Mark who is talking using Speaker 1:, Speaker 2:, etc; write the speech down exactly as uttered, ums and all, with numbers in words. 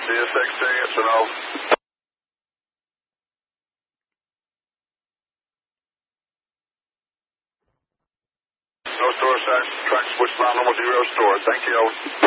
Speaker 1: C S X J, yes or no? No store sign, track switch line, almost zero store. Thank you.